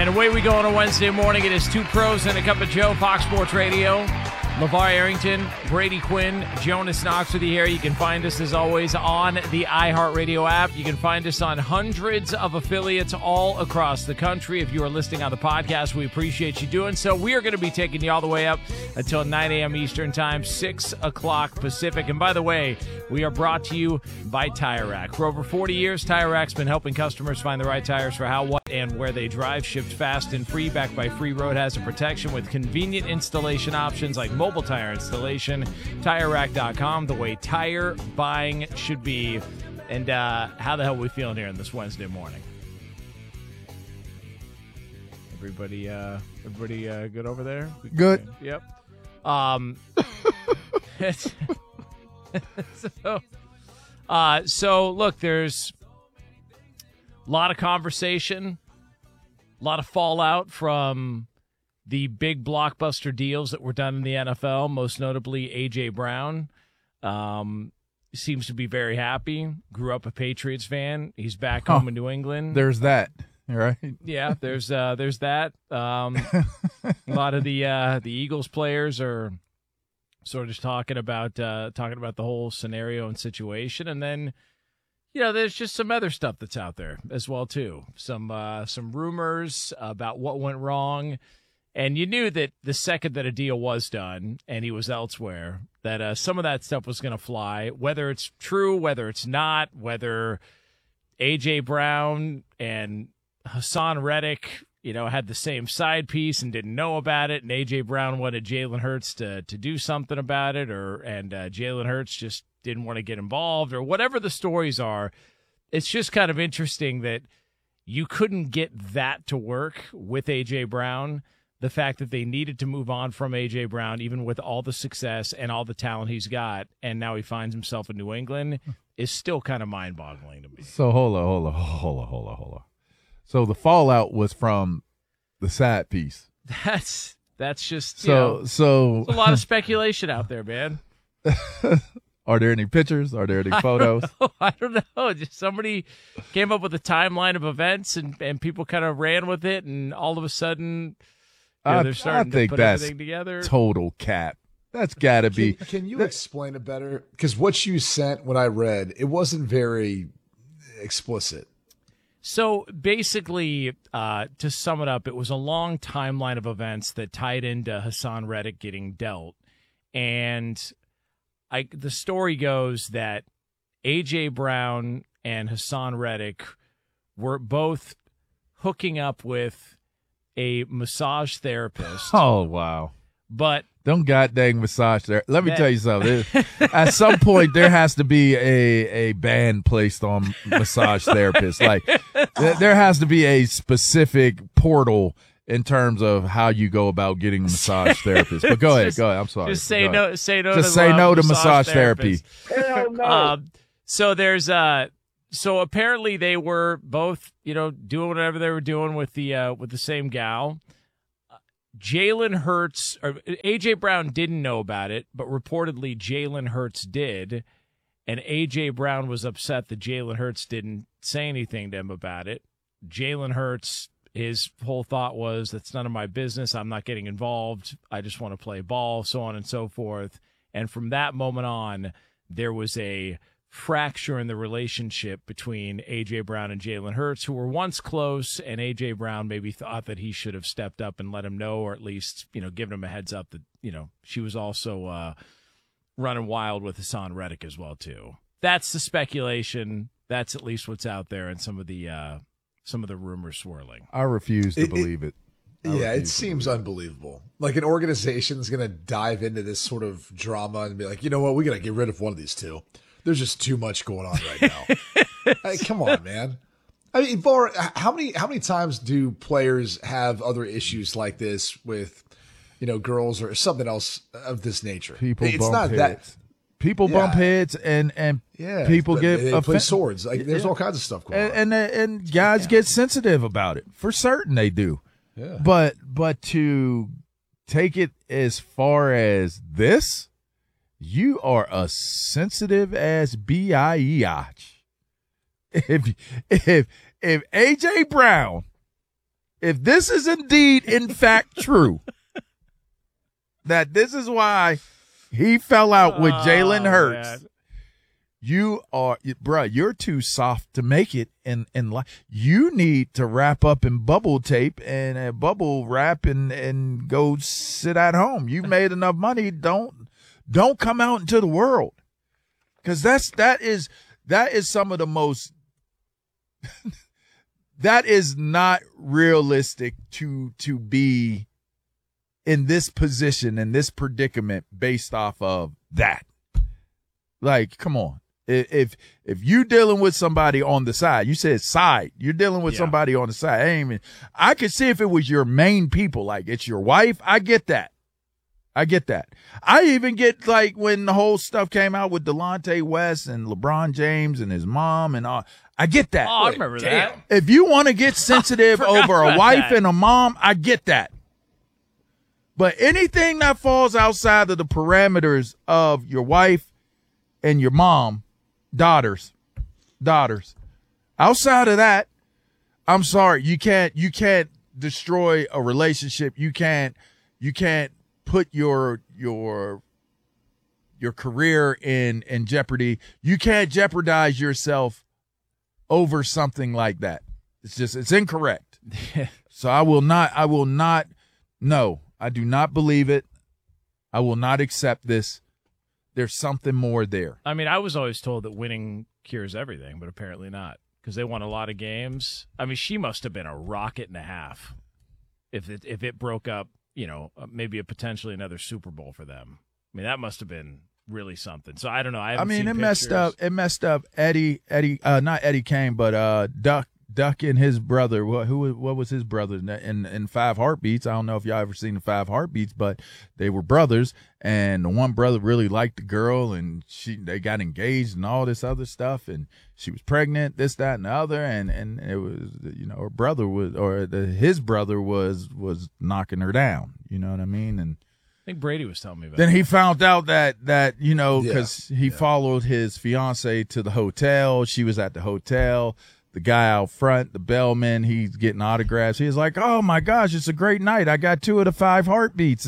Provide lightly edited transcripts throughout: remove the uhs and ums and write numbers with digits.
And away we go on a Wednesday morning. It is Two Pros and a Cup of Joe, Fox Sports Radio. LeVar Arrington, Brady Quinn, Jonas Knox with you here. You can find us, as always, on the iHeartRadio app. You can find us on hundreds of affiliates all across the country. If you are listening on the podcast, we appreciate you doing so. We are going to be taking you all the way up until 9 a.m. Eastern Time, 6 o'clock Pacific. And by the way, we are brought to you by Tire Rack. For over 40 years, Tire Rack's been helping customers find the right tires for how, what, and where they drive. Shipped fast and free, backed by free road hazard protection with convenient installation options like mobile tire installation. TireRack.com, the way tire buying should be. And how the hell are we feeling here on this Wednesday morning? Everybody good over there? Good. Yep. So look, there's a lot of conversation, a lot of fallout from the big blockbuster deals that were done in the NFL, most notably A.J. Brown. Seems to be very happy. Grew up a Patriots fan. He's back home in New England. There's that, right? Yeah, there's that. A lot of the Eagles players are sort of just talking about the whole scenario and situation, and then there's just some other stuff that's out there as well too. Some rumors about what went wrong. And you knew that the second that a deal was done and he was elsewhere, that some of that stuff was going to fly, whether it's true, whether it's not, whether A.J. Brown and Hassan Reddick, had the same side piece and didn't know about it, and A.J. Brown wanted Jalen Hurts to do something about it, and Jalen Hurts just didn't want to get involved, or whatever the stories are. It's just kind of interesting that you couldn't get that to work with A.J. Brown. The fact that they needed to move on from A.J. Brown, even with all the success and all the talent he's got, and now he finds himself in New England, is still kind of mind-boggling to me. So hold on. So the fallout was from the side piece. That's just so there's a lot of speculation out there, man. Are there any pictures? Are there any photos? I don't know. Just somebody came up with a timeline of events, and people kind of ran with it, and all of a sudden, they're starting to put everything together. Total cap. That's got to be. Can you explain it better? Because what you sent when I read, it wasn't very explicit. So basically, to sum it up, it was a long timeline of events that tied into Hassan Reddick getting dealt. And the story goes that A.J. Brown and Hassan Reddick were both hooking up with a massage therapist. Oh, wow. But don't goddamn massage there. Let me tell you something. At some point, there has to be a ban placed on massage therapists. Like, there has to be a specific portal in terms of how you go about getting a massage therapist. But go ahead. I'm sorry. Just say no. Say no. Just say no to massage therapy. Hell no. So there's So apparently they were both, doing whatever they were doing with the same gal. Jalen Hurts, or A.J. Brown didn't know about it, but reportedly Jalen Hurts did, and A.J. Brown was upset that Jalen Hurts didn't say anything to him about it. Jalen Hurts, his whole thought was, that's none of my business. I'm not getting involved. I just want to play ball, so on and so forth. And from that moment on, there was a fracture in the relationship between A.J. Brown and Jalen Hurts, who were once close, and A.J. Brown maybe thought that he should have stepped up and let him know, or at least, given him a heads up that, she was also running wild with Hassan Reddick as well, too. That's the speculation. That's at least what's out there, and some of the rumors swirling. I refuse to believe it. Yeah, it seems unbelievable. Like an organization is going to dive into this sort of drama and be like, you know what, we got to get rid of one of these two. There's just too much going on right now. Hey, come on, man. I mean, Var, how many times do players have other issues like this with, girls or something else of this nature? People bump heads. People bump heads, and people they play swords. Like, there's all kinds of stuff going on, and guys get sensitive about it. For certain, they do. Yeah. But to take it as far as this. You are a sensitive ass biatch. If A.J. Brown if this is indeed, in fact, true, that this is why he fell out with Jalen Hurts, man. you're too soft to make it in life. You need to wrap up in bubble tape and bubble wrap and go sit at home. You've made enough money. Don't come out into the world, because that is some of the most. That is not realistic to be in this position, in this predicament, based off of that. Like, come on. If you dealing with somebody on the side, you said side, you're dealing with somebody on the side. I could see if it was your main people, like it's your wife. I get that. I even get, like, when the whole stuff came out with Delonte West and LeBron James and his mom and all. I get that. Oh, I remember that. If you want to get sensitive over a wife and a mom, I get that. But anything that falls outside of the parameters of your wife and your mom, daughters, outside of that, I'm sorry, you can't destroy a relationship. You can't put your career in jeopardy. You can't jeopardize yourself over something like that. It's incorrect. So I do not believe it. I will not accept this. There's something more there. I mean, I was always told that winning cures everything, but apparently not, because they won a lot of games. I mean, she must have been a rocket and a half if it broke up, maybe potentially another Super Bowl for them. I mean, that must have been really something. So I don't know. It messed up Eddie, not Eddie Kane, but Duck and his brother. What was his brother in Five Heartbeats? I don't know if y'all ever seen the Five Heartbeats, but they were brothers, and the one brother really liked the girl, and they got engaged and all this other stuff, and she was pregnant, this, that, and the other, and it was, her brother his brother was knocking her down. You know what I mean? And I think Brady was telling me about then that. he found out that because he followed his fiance to the hotel. She was at the hotel. The guy out front, the bellman, he's getting autographs. He was like, "Oh my gosh, it's a great night. I got 2 of the 5 heartbeats."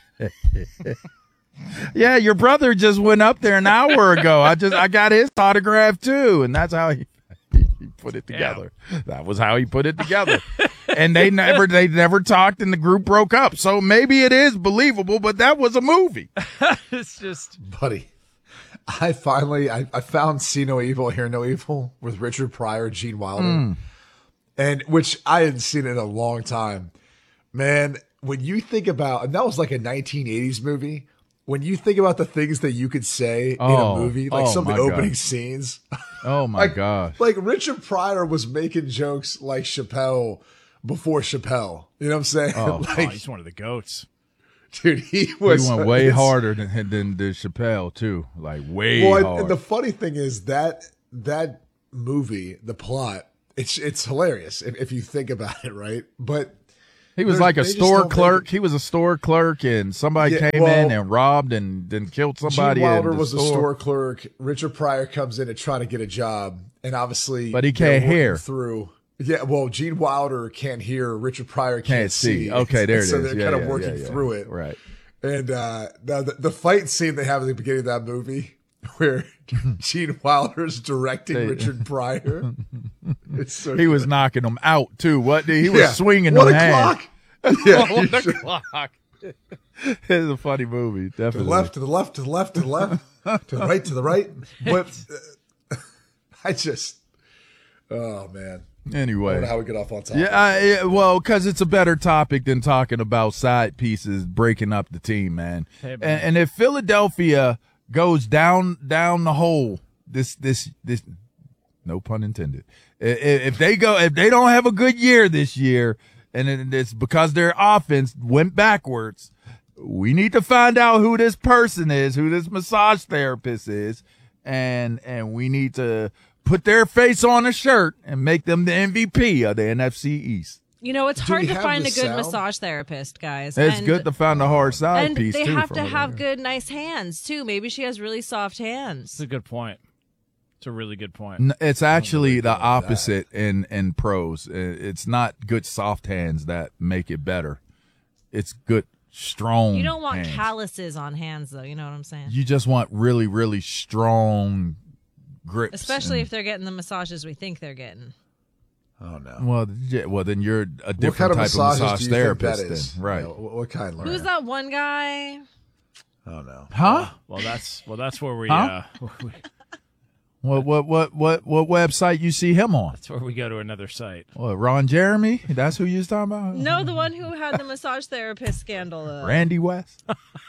Yeah, your brother just went up there an hour ago. I got his autograph too, and that's how he put it together. Yeah. That was how he put it together. And they never talked, and the group broke up. So maybe it is believable, but that was a movie. It's just, buddy. I found See No Evil, Hear No Evil with Richard Pryor, Gene Wilder, and which I hadn't seen in a long time. Man, when you think about, and that was like a 1980s movie. When you think about the things that you could say in a movie, like some of the opening scenes. Oh my God. Like Richard Pryor was making jokes like Chappelle before Chappelle. You know what I'm saying? Oh, he's one of the GOATs. Dude, he went way harder than Chappelle too. Like way hard. And the funny thing is that movie, the plot, it's hilarious if you think about it, right? But he was like a store clerk. He was a store clerk, and somebody came in and robbed and then killed somebody. Gene Wilder was a store clerk. Richard Pryor comes in to try to get a job, and obviously, but he can't hear through. Yeah, well, Gene Wilder can't hear. Richard Pryor can't see. Okay, there it is. So they're kind of working through it. Right. And now the fight scene they have at the beginning of that movie where Gene Wilder's directing Richard Pryor. It's so he was knocking him out, too. He was swinging them hands. Yeah, what a clock. It's a funny movie, definitely. To the left, to the left, to the left, to the left, to the right, to the right. But oh, man. Anyway, I don't know how we get off on topic. Yeah, because it's a better topic than talking about side pieces breaking up the team, man. Hey, and if Philadelphia goes down the hole, this no pun intended. If they don't have a good year this year, and it's because their offense went backwards, we need to find out who this person is, who this massage therapist is, and we need to put their face on a shirt and make them the MVP of the NFC East. It's hard to find a good massage therapist, guys. It's good to find a hard side piece, and they too. have to have good, nice hands, too. Maybe she has really soft hands. That's a good point. It's a really good point. It's actually the opposite in pros. It's not good soft hands that make it better. It's good strong. You don't want hands. calluses on hands, though. You know what I'm saying? You just want really, really strong grips. Especially if they're getting the massages we think they're getting. Oh no. Well, then you're a different what kind of type of massage do you therapist. think that is? Then, right? What kind? Lauren? Who's that one guy? Oh no. Huh? Well, that's where we. Huh? What website you see him on? That's where we go to another site. What, Ron Jeremy? That's who you was talking about? No, the one who had the massage therapist scandal. Randy West?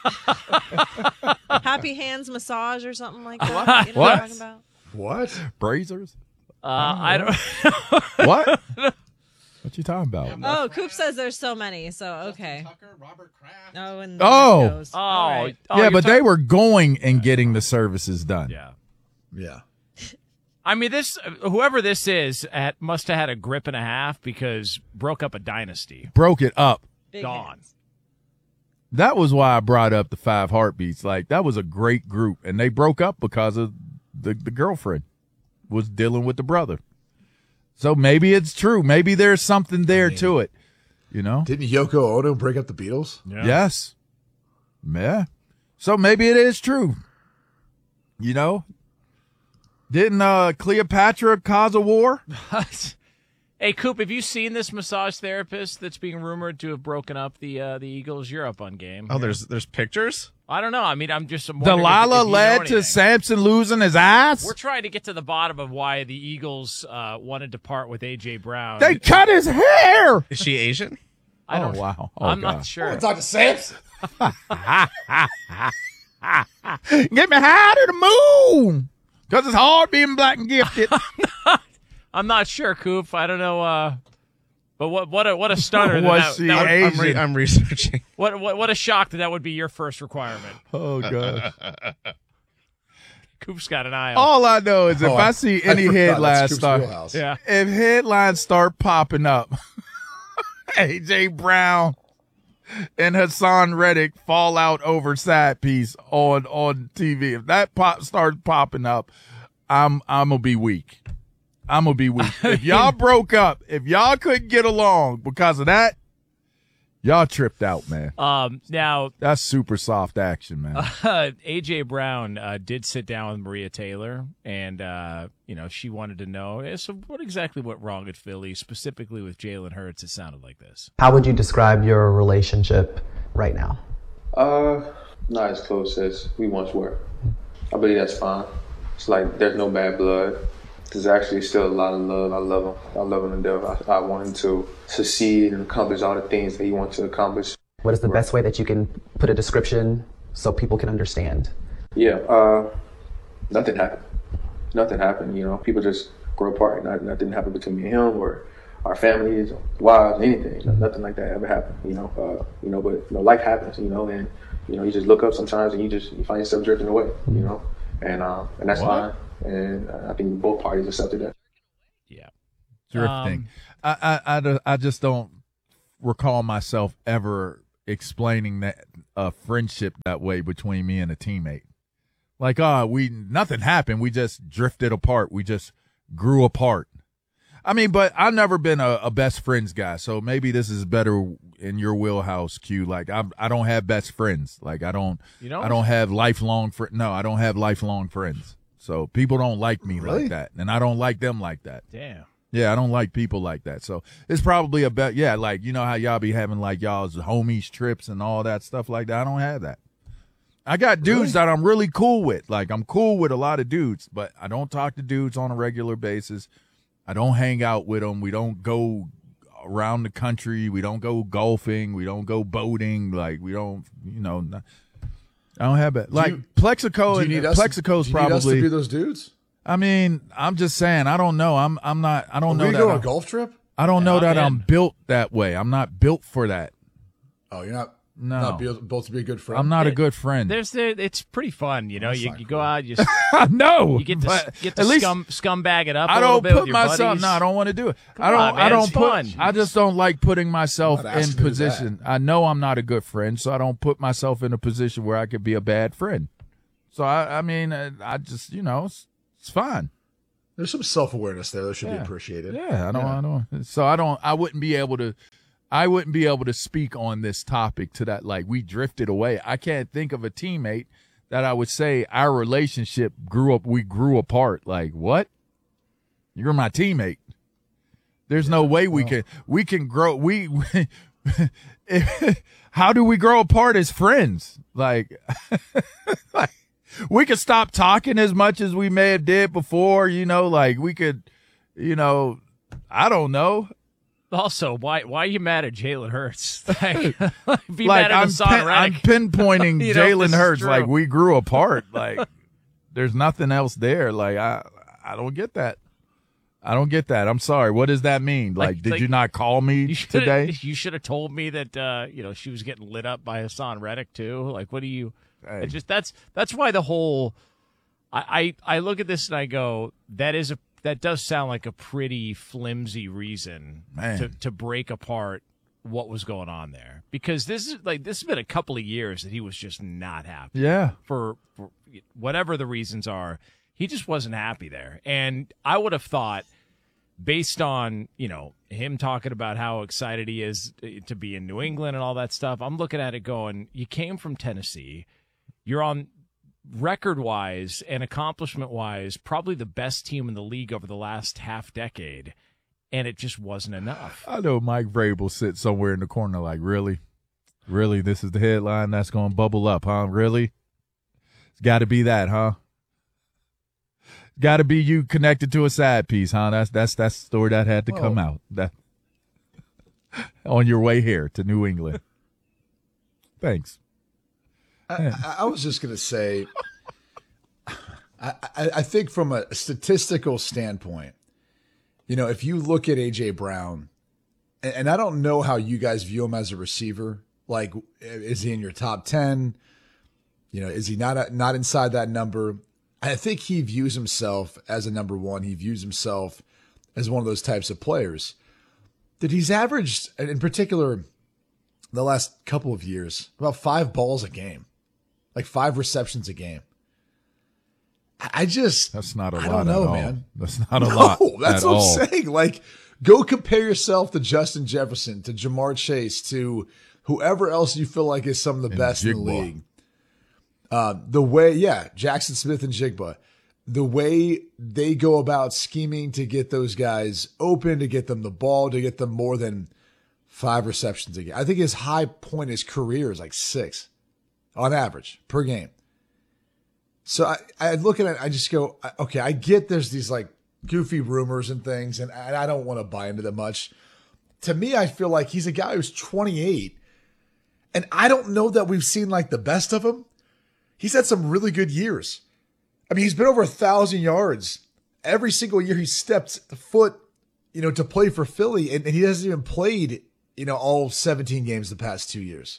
Happy Hands Massage or something like that. You know What? I'm talking about? What? Brazers? I don't. What? What you talking about? Oh, Coop says there's so many. So okay. Tucker, Robert Kraft. Oh, and Oh. the list goes. All right. Yeah, but they were going and getting the services done. Yeah. Yeah. I mean, whoever this is must have had a grip and a half because broke up a dynasty. Broke it up. Big Gone. hands. That was why I brought up the 5 Heartbeats. Like, that was a great group, and they broke up because of the girlfriend was dealing with the brother. So maybe it's true. Maybe there's something there to it. You know? Didn't Yoko Ono break up the Beatles? Yeah. Yes. Yeah. So maybe it is true. You know? Didn't Cleopatra cause a war? Hey, Coop, have you seen this massage therapist that's being rumored to have broken up the Eagles? You're up on game. Oh, there's pictures? I don't know. I mean, I'm wondering Delilah if you know led to anything. Samson losing his ass? We're trying to get to the bottom of why the Eagles wanted to part with A.J. Brown. They cut his hair! Is she Asian? I don't, Oh, wow. Oh, I'm God. not sure. Talk to Samson. Get me high to the moon! Because it's hard being black and gifted. I'm not sure, Coop. I don't know. But what a stunner! Was she Asian? I'm researching. What a shock that would be your first requirement. Oh, God. Coop's got an eye on. All I know is if I see any forgot. That's headlines Coop's start, wheelhouse. Yeah. if headlines start popping up, A.J. Brown and Hassan Reddick fall out over side piece on TV. If that starts popping up, I'm gonna be weak. I'm gonna be weak. If y'all broke up, if y'all couldn't get along because of that, y'all tripped out, man. Now That's super soft action, man. A.J. Brown did sit down with Maria Taylor, and she wanted to know so what exactly went wrong at Philly, specifically with Jalen Hurts. It sounded like this. How would you describe your relationship right now? Not as close as we once were. I believe that's fine. It's like there's no bad blood. There's actually still a lot of love. I love him. I love him to death. I want him to succeed and accomplish all the things that he wants to accomplish. What is the best way that you can put a description so people can understand? Yeah, nothing happened. Nothing happened, People just grow apart. Nothing happened between me and him or our families, wives, anything. Nothing like that ever happened, But life happens, and you just look up sometimes and you find yourself drifting away, and that's fine. And I think both parties accepted that. Yeah. Drifting. I just don't recall myself ever explaining that a friendship that way between me and a teammate. Like, nothing happened. We just drifted apart. We just grew apart. I mean, but I've never been a best friends guy, so maybe this is better in your wheelhouse, Q. Like, I don't have best friends. Like, I don't have lifelong friends. No, I don't have lifelong friends. So people don't like me like that, and I don't like them like that. Damn. Yeah, I don't like people like that. So it's probably like, you know how y'all be having like y'all's homies trips and all that stuff like that. I don't have that. I got dudes that I'm really cool with. Like, I'm cool with a lot of dudes, but I don't talk to dudes on a regular basis. I don't hang out with them. We don't go around the country. We don't go golfing. We don't go boating. Like, we don't, I don't have it. Like, Plexico and Plexico's probably. Need us to be those dudes? I mean, I'm just saying, I don't know. I'm not, I don't know We that. go on a golf trip? I don't know that I'm built that way. I'm not built for that. Oh, you're not? No. Not built to be a good friend? I'm not a good friend. It's pretty fun, you go out, you no, you get to at least scumbag it up. I a little don't bit put with your myself. buddies. No, I don't want to do it. Come on, man, it's fun. I just don't like putting myself I'm not in asking to do position. I know I'm not a good friend, so I don't put myself in a position where I could be a bad friend. So I mean, I just, it's fine. There's some self-awareness there that should be appreciated. Yeah, I don't. So I wouldn't be able to speak on this topic to that. Like, we drifted away. I can't think of a teammate that I would say our relationship we grew apart. Like, what? You're my teammate. There's no way we can grow. How do we grow apart as friends? Like, like, we could stop talking as much as we may have did before, like we could, I don't know. Also, why are you mad at Jalen Hurts? Be mad at Hassan I'm Reddick. pinpointing Jalen Hurts. true. Like, we grew apart. Like, there's nothing else there. Like, I don't get that. I don't get that. I'm sorry. What does that mean? Like, did you not call me today? You should have told me that she was getting lit up by Hassan Reddick too. Like, what do you? Hey. That's why the whole. I look at this and I go, that does sound like a pretty flimsy reason to break apart what was going on there, because this has been a couple of years that he was just not happy. Yeah. For whatever the reasons are, he just wasn't happy there. And I would have thought, based on, him talking about how excited he is to be in New England and all that stuff, I'm looking at it going, you came from Tennessee. You're on record-wise and accomplishment-wise probably the best team in the league over the last half decade, and it just wasn't enough. I know Mike Vrabel sits somewhere in the corner like, really? Really? This is the headline that's going to bubble up, huh? Really? It's got to be that, huh? Got to be you connected to a side piece, huh? That's the story that had to come out. That on your way here to New England. Thanks. I was just going to say, I think from a statistical standpoint, if you look at A.J. Brown, and I don't know how you guys view him as a receiver. Like, is he in your top 10? Is he not inside that number? I think he views himself as a number one. He views himself as one of those types of players that he's averaged, in particular, the last couple of years, about 5 balls a game, like 5 receptions a game. That's not a lot. I don't know, at all. man. That's not a lot. That's at what all. I'm saying. Like, go compare yourself to Justin Jefferson, to Jamar Chase, to whoever else you feel like is some of the best in the league. Jackson Smith and Jigba, the way they go about scheming to get those guys open, to get them the ball, to get them more than 5 receptions a game. I think his high point in his career is like 6 on average per game. So I look at it, I just go, okay, I get there's these like goofy rumors and things, and I don't want to buy into them much. To me, I feel like he's a guy who's 28, and I don't know that we've seen like the best of him. He's had some really good years. I mean, he's been over 1,000 yards every single year he stepped foot, to play for Philly, and he hasn't even played, all 17 games the past 2 years.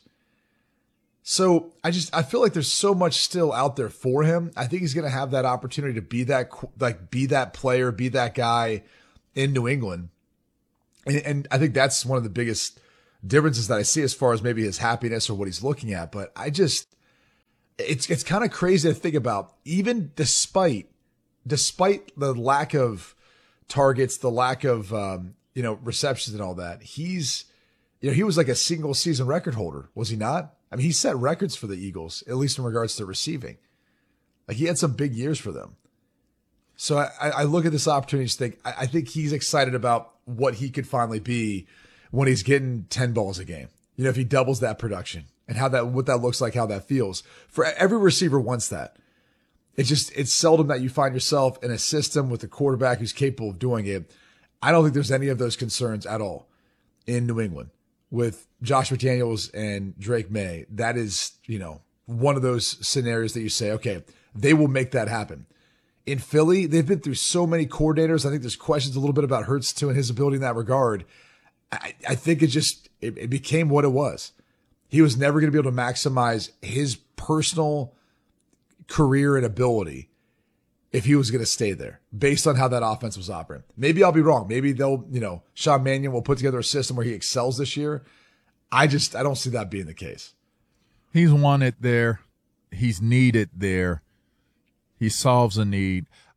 So I feel like there's so much still out there for him. I think he's going to have that opportunity to be that player, be that guy in New England. And I think that's one of the biggest differences that I see as far as maybe his happiness or what he's looking at. But it's kind of crazy to think about, even despite the lack of targets, the lack of, receptions and all that, he was like a single season record holder, was he not? I mean, he set records for the Eagles, at least in regards to receiving. Like, he had some big years for them. So I look at this opportunity to think, I think he's excited about what he could finally be when he's getting 10 balls a game. If he doubles that production and what that looks like, how that feels. For every receiver wants that. It's seldom that you find yourself in a system with a quarterback who's capable of doing it. I don't think there's any of those concerns at all in New England with Josh McDaniels and Drake May. That is, one of those scenarios that you say, okay, they will make that happen. In Philly, they've been through so many coordinators. I think there's questions a little bit about Hurts too and his ability in that regard. I think it became what it was. He was never going to be able to maximize his personal career and ability if he was going to stay there based on how that offense was operating. Maybe I'll be wrong. Maybe Sean Mannion will put together a system where he excels this year. I don't see that being the case. He's wanted there. He's needed there. He solves a need.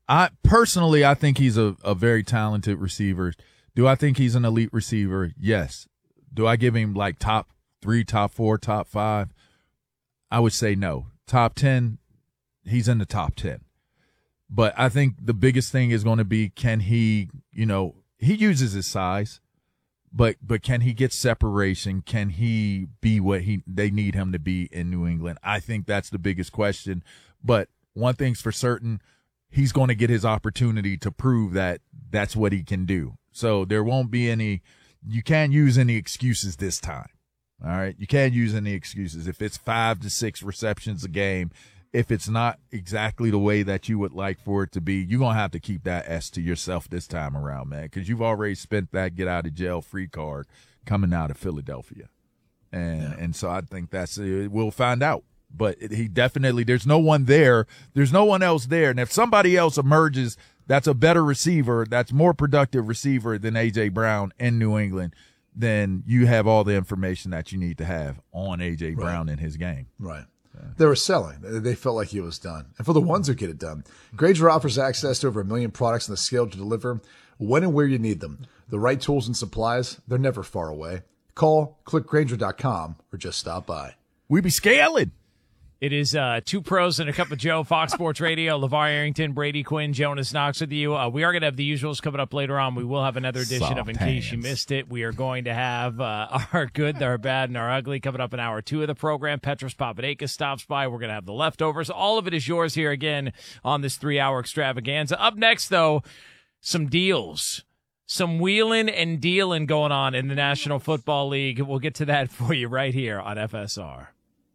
I think he's a very talented receiver. Do I think he's an elite receiver? Yes. Do I give him like top 3, top 4, top 5? I would say no. Top 10, he's in the top 10. But I think the biggest thing is going to be, can he, he uses his size, but can he get separation? Can he be what they need him to be in New England? I think that's the biggest question. But one thing's for certain, he's going to get his opportunity to prove that that's what he can do. So there won't be you can't use any excuses this time. All right. You can't use any excuses. If it's 5 to 6 receptions a game, if it's not exactly the way that you would like for it to be, you're going to have to keep that S to yourself this time around, man, because you've already spent that get out of jail free card coming out of Philadelphia. And so I think we'll find out. But he definitely, there's no one there. There's no one else there. And if somebody else emerges that's a better receiver, that's more productive receiver than A.J. Brown in New England, then you have all the information that you need to have on A.J. Brown in his game. Right. They were selling. They felt like he was done. And for the ones who get it done, Grainger offers access to over 1 million products on the scale to deliver when and where you need them. The right tools and supplies, they're never far away. Call, click Grainger.com, or just stop by. We be scaling. It is 2 pros and a cup of Joe, Fox Sports Radio. LeVar Arrington, Brady Quinn, Jonas Knox with you. We are going to have the usuals coming up later on. We will have another edition of In Case You Missed It. We are going to have our good, our bad, and our ugly coming up in hour 2 of the program. Petros Papadakis stops by. We're going to have the leftovers. All of it is yours here again on this 3-hour extravaganza. Up next, though, some deals. Some wheeling and dealing going on in the National Football League. We'll get to that for you right here on FSR.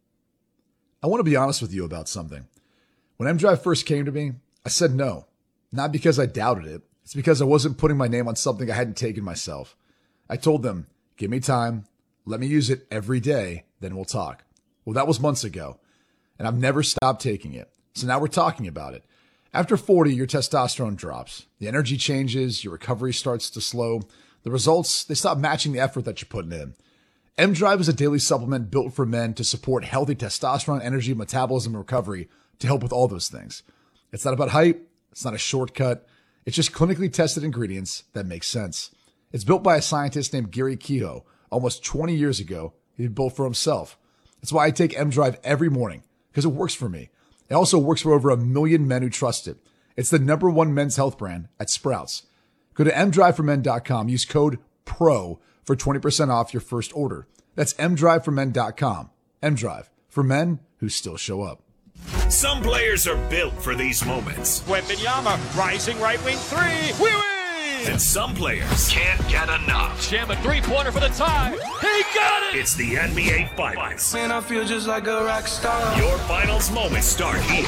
I want to be honest with you about something. When M-Drive first came to me, I said no. Not because I doubted it. It's because I wasn't putting my name on something I hadn't taken myself. I told them, give me time, let me use it every day, then we'll talk. Well, that was months ago, and I've never stopped taking it. So now we're talking about it. After 40, your testosterone drops. The energy changes, your recovery starts to slow. The results, they stop matching the effort that you're putting in. M-Drive is a daily supplement built for men to support healthy testosterone, energy, metabolism, and recovery to help with all those things. It's not about hype. It's not a shortcut. It's just clinically tested ingredients that make sense. It's built by a scientist named Gary Kehoe. Almost 20 years ago, he built for himself. That's why I take M-Drive every morning, because it works for me. It also works for over 1 million men who trust it. It's the #1 men's health brand at Sprouts. Go to mdriveformen.com. Use code PRO for 20% off your first order. That's mdriveformen.com. M-Drive, for men who still show up. Some players are built for these moments. Wembanyama, rising right wing 3. We win! And some players can't get enough. Jam a 3-pointer for the tie. He got it! It's the NBA Finals. Man, I feel just like a rock star. Your finals moments start here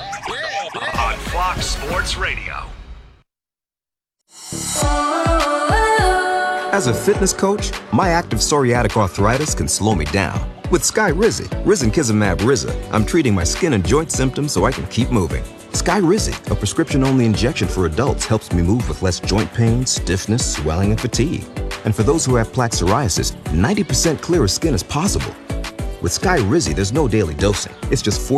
on Fox Sports Radio. As a fitness coach, my active psoriatic arthritis can slow me down. With Skyrizi, Risankizumab Riza, I'm treating my skin and joint symptoms so I can keep moving. Skyrizi, a prescription-only injection for adults, helps me move with less joint pain, stiffness, swelling, and fatigue. And for those who have plaque psoriasis, 90% clearer skin is possible. With Skyrizi, there's no daily dosing. It's just 4